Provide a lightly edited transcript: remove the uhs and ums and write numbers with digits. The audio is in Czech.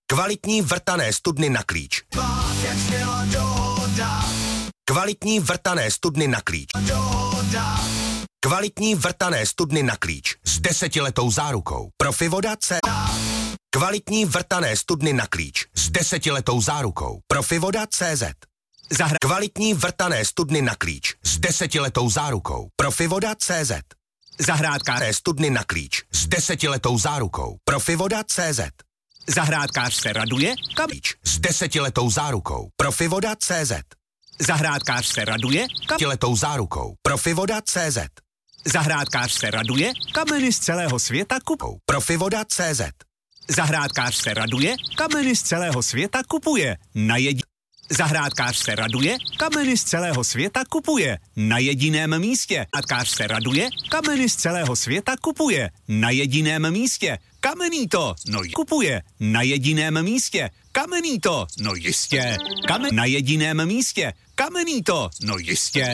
Kvalitní vrtané studny na klíč. Kvalitní vrtané studny na klíč. Kvalitní vrtané studny na klíč s 10letou zárukou. Profivoda C. Kvalitní vrtané studny na klíč s 10letou zárukou. Profivoda CZ. Kvalitní vrtané studny na klíč s 10letou zárukou. Profivoda CZ. Zahrádkářské studny na klíč s 10letou zárukou. Profivoda CZ. Zahrádkář se raduje, klíč s 10letou zárukou. Profivoda CZ. Zahrádkář se raduje, 10letou zárukou. Profivoda CZ. Zahrádkář se raduje, kameny z celého světa kupou. Profivoda CZ. Zahrádkář se raduje, kameny z celého světa kupuje. Zahrádkář se raduje, kameny z celého světa kupuje. Na jediném místě. Zahrádkář se raduje, kameny z celého světa kupuje. Na jediném místě. Kamenný to, no kupuje. Na jediném místě. Kamenný to, no jistě. Na jediném místě. Kamenný to, no jistě.